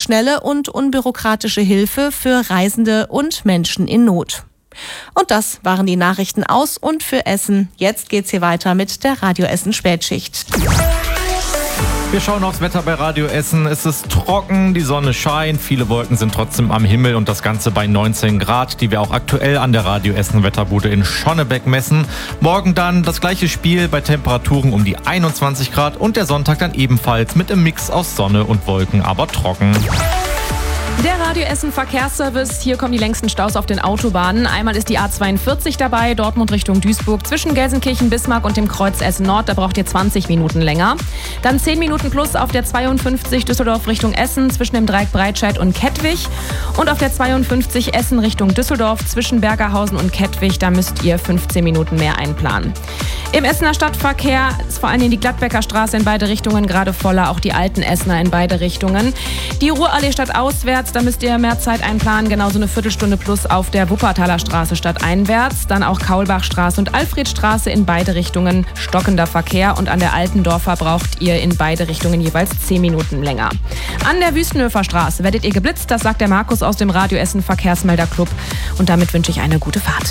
schnelle und unbürokratische Hilfe für Reisende und Menschen in Not. Und das waren die Nachrichten aus und für Essen. Jetzt geht's hier weiter mit der Radio Essen Spätschicht. Wir schauen aufs Wetter bei Radio Essen. Es ist trocken, die Sonne scheint, viele Wolken sind trotzdem am Himmel und das Ganze bei 19 Grad, die wir auch aktuell an der Radio Essen Wetterbude in Schonnebeck messen. Morgen dann das gleiche Spiel bei Temperaturen um die 21 Grad und der Sonntag dann ebenfalls mit einem Mix aus Sonne und Wolken, aber trocken. Der Radio Essen Verkehrsservice. Hier kommen die längsten Staus auf den Autobahnen. Einmal ist die A42 dabei, Dortmund Richtung Duisburg, zwischen Gelsenkirchen, Bismarck und dem Kreuz Essen Nord. Da braucht ihr 20 Minuten länger. Dann 10 Minuten plus auf der 52 Düsseldorf Richtung Essen, zwischen dem Dreieck Breitscheid und Kettwig. Und auf der 52 Essen Richtung Düsseldorf, zwischen Bergerhausen und Kettwig. Da müsst ihr 15 Minuten mehr einplanen. Im Essener Stadtverkehr ist vor allem die Gladbecker Straße in beide Richtungen gerade voller, auch die alten Essener in beide Richtungen. Die Ruhrallee stadtauswärts, da müsst ihr mehr Zeit einplanen, genauso eine Viertelstunde plus auf der Wuppertaler Straße stadteinwärts. Dann auch Kaulbachstraße und Alfredstraße in beide Richtungen stockender Verkehr und an der Altendorfer braucht ihr in beide Richtungen jeweils 10 Minuten länger. An der Wüstenhöfer Straße werdet ihr geblitzt, das sagt der Markus aus dem Radio Essen Verkehrsmelderclub und damit wünsche ich eine gute Fahrt.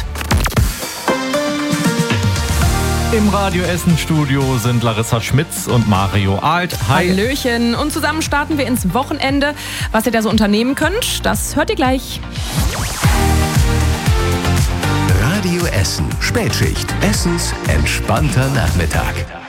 Im Radio Essen Studio sind Larissa Schmitz und Mario Alt. Hi. Hallöchen. Und zusammen starten wir ins Wochenende. Was ihr da so unternehmen könnt, das hört ihr gleich. Radio Essen Spätschicht. Essens entspannter Nachmittag.